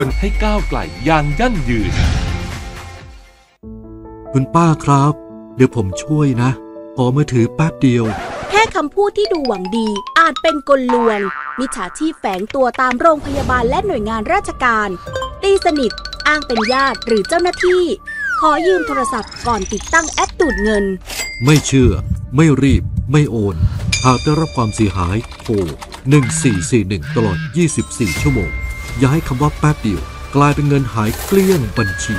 ให้ก้าวไกลอย่างยั่งยืนคุณป้าครับเดี๋ยวผมช่วยนะขอมือถือแป๊บเดียวแค่คำพูดที่ดูหวังดีอาจเป็นกลลวงมิจฉาชีพแฝงตัวตามโรงพยาบาลและหน่วยงานราชการตีสนิทอ้างเป็นญาติหรือเจ้าหน้าที่ขอยืมโทรศัพท์ก่อนติดตั้งแอปดูดเงินไม่เชื่อไม่รีบไม่โอนหากได้รับความเสียหายโทร1441ตลอด24ชั่วโมงอย่าให้คำว่าแป๊บเดียวกลายเป็นเงินหายเกลี้ยงบัญชี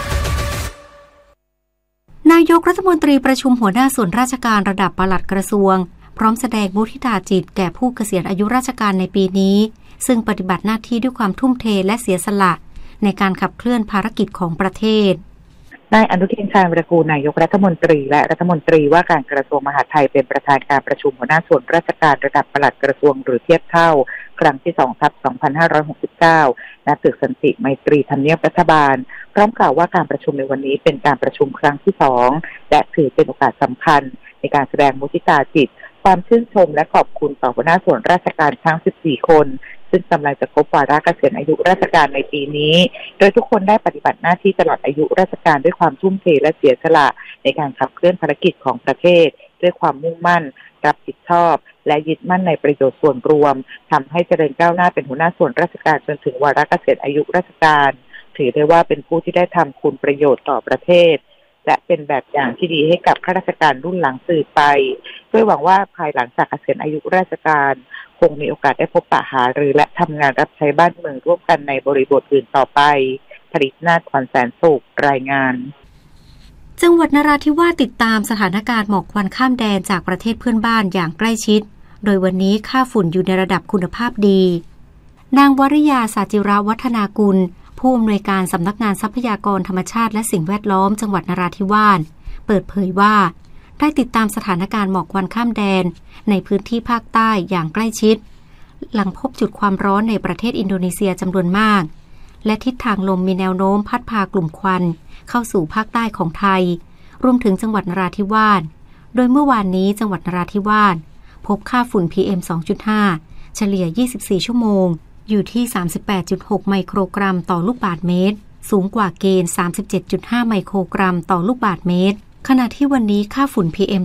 นายกรัฐมนตรีประชุมหัวหน้าส่วนราชการระดับปลัดกระทรวงพร้อมแสดงมุทิตาจิตแก่ผู้เกษียณอายุราชการในปีนี้ซึ่งปฏิบัติหน้าที่ด้วยความทุ่มเทและเสียสละในการขับเคลื่อนภารกิจของประเทศนายอนุทินชาญวิรากูลนายกรัฐมนตรีและรัฐมนตรีว่าการกระทรวงมหาดไทยเป็นประธานการประชุมหัวหน้าส่วนราชการระดับปลัดกระทรวงหรือเทียบเท่าครั้งที่2/2569ณตึกสันติไมตรีทำเนียบรัฐบาลพร้อมกล่าวว่าการประชุมในวันนี้เป็นการประชุมครั้งที่2และถือเป็นโอกาสสำคัญในการแสดงมุทิตาจิตความชื่นชมและขอบคุณต่อหัวหน้าส่วนราชการทั้ง14คนซึ่งกำลังจะครบวาระเกษียณอายุราชการในปีนี้โดยทุกคนได้ปฏิบัติหน้าที่ตลอดอายุราชการด้วยความทุ่มเทและเสียสละในการขับเคลื่อนภารกิจของประเทศด้วยความมุ่งมั่นรับผิดชอบและยึดมั่นในประโยชน์ส่วนรวมทำให้เจริญก้าวหน้าเป็นหัวหน้าส่วนราชการจนถึงวาระเกษียณอายุราชการถือได้ว่าเป็นผู้ที่ได้ทำคุณประโยชน์ต่อประเทศและเป็นแบบอย่างที่ดีให้กับข้าราชการรุ่นหลังสืบไปด้วยหวังว่าภายหลังจากเกษียณอายุราชการคงมีโอกาสได้พบปะหารือและทำงานรับใช้บ้านเมืองร่วมกันในบริบทอื่นต่อไปผลิตนาถ ขวัญแสนสุขรายงานจังหวัดนราธิวาสติดตามสถานการณ์หมอกควันข้ามแดนจากประเทศเพื่อนบ้านอย่างใกล้ชิดโดยวันนี้ค่าฝุ่นอยู่ในระดับคุณภาพดีนางวริยาสาจิระวัฒนากุลผู้อำนวยการสำนักงานทรัพยากรธรรมชาติและสิ่งแวดล้อมจังหวัดนราธิวาสเปิดเผยว่าได้ติดตามสถานการณ์หมอกควันข้ามแดนในพื้นที่ภาคใต้อย่างใกล้ชิดหลังพบจุดความร้อนในประเทศอินโดนีเซียจำนวนมากและทิศทางลมมีแนวโน้มพัดพากลุ่มควันเข้าสู่ภาคใต้ของไทยรวมถึงจังหวัดนราธิวาสโดยเมื่อวานนี้จังหวัดนราธิวาสพบค่าฝุ่น PM 2.5 เฉลี่ย 24 ชั่วโมงอยู่ที่ 38.6 ไมโครกรัมต่อลูกบาศก์เมตรสูงกว่าเกณฑ์ 37.5 ไมโครกรัมต่อลูกบาศก์เมตรขณะที่วันนี้ค่าฝุ่น PM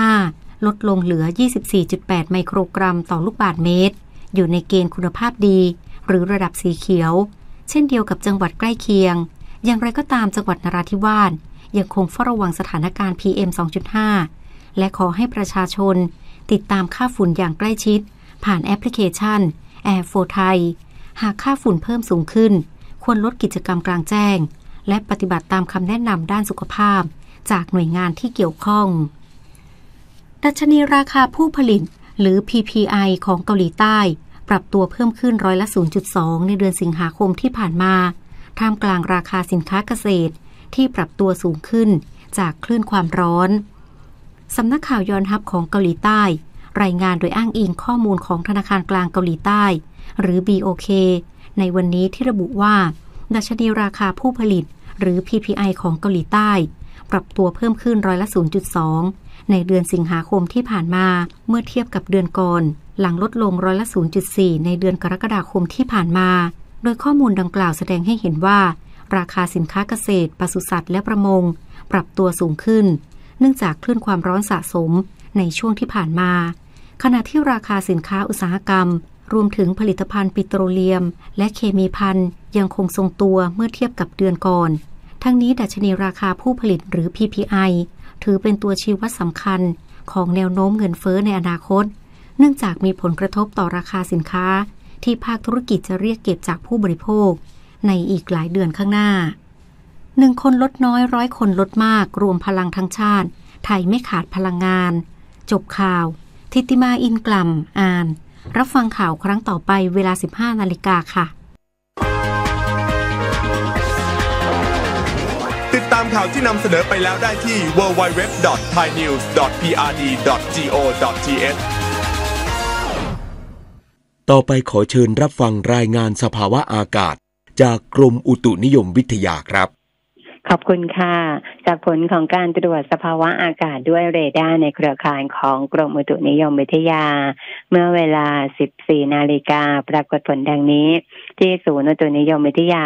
2.5 ลดลงเหลือ 24.8 ไมโครกรัมต่อลูกบาศก์เมตรอยู่ในเกณฑ์คุณภาพดีหรือระดับสีเขียวเช่นเดียวกับจังหวัดใกล้เคียงอย่างไรก็ตามจังหวัดนราธิวาสยังคงเฝ้าระวังสถานการณ์ PM 2.5 และขอให้ประชาชนติดตามค่าฝุ่นอย่างใกล้ชิดผ่านแอปพลิเคชัน Air for Thai หากค่าฝุ่นเพิ่มสูงขึ้นควรลดกิจกรรมกลางแจ้งและปฏิบัติตามคำแนะนำด้านสุขภาพจากหน่วยงานที่เกี่ยวข้องดัชนีราคาผู้ผลิตหรือ PPI ของเกาหลีใต้ปรับตัวเพิ่มขึ้นร้อยละ 0.2 ในเดือนสิงหาคมที่ผ่านมาท่ามกลางราคาสินค้าเกษตรที่ปรับตัวสูงขึ้นจากคลื่นความร้อนสำนักข่าวยอนฮับของเกาหลีใต้รายงานโดยอ้างอิงข้อมูลของธนาคารกลางเกาหลีใต้หรือ BOK ในวันนี้ที่ระบุว่าดัชนีราคาผู้ผลิตหรือ PPI ของเกาหลีใต้ปรับตัวเพิ่มขึ้นร้อยละ 0.2 ในเดือนสิงหาคมที่ผ่านมาเมื่อเทียบกับเดือนก่อนหลังลดลงร้อยละ 0.4 ในเดือนกรกฎาคมที่ผ่านมาโดยข้อมูลดังกล่าวแสดงให้เห็นว่าราคาสินค้าเกษตรปศุสัตว์และประมงปรับตัวสูงขึ้นเนื่องจากคลื่นความร้อนสะสมในช่วงที่ผ่านมาขณะที่ราคาสินค้าอุตสาหกรรมรวมถึงผลิตภัณฑ์ปิโตรเลียมและเคมีภัณฑ์ยังคงทรงตัวเมื่อเทียบกับเดือนก่อนทั้งนี้ดัชนีราคาผู้ผลิตหรือ PPI ถือเป็นตัวชี้วัดสำคัญของแนวโน้มเงินเฟ้อในอนาคตเนื่องจากมีผลกระทบต่อราคาสินค้าที่ภาคธุรกิจจะเรียกเก็บจากผู้บริโภคในอีกหลายเดือนข้างหน้า1 คนลดน้อย100 คนลดมากรวมพลังทั้งชาติไทยไม่ขาดพลังงานจบข่าวทิติมาอินกล่ำอ่านรับฟังข่าวครั้งต่อไปเวลา 15:00 น.ค่ะติดตามข่าวที่นำเสนอไปแล้วได้ที่ www.thainews.prd.go.th ต่อไปขอเชิญรับฟังรายงานสภาวะอากาศจากกรมอุตุนิยมวิทยาครับขอบคุณค่ะจากผลของการตรวจสภาวะอากาศด้วยเรดาร์ในเครือข่ายของกรมอุตุนิยมวิทยาเมื่อเวลา 14 นาฬิกาปรากฏผลดังนี้ที่ศูนย์อุตุนิยมวิทยา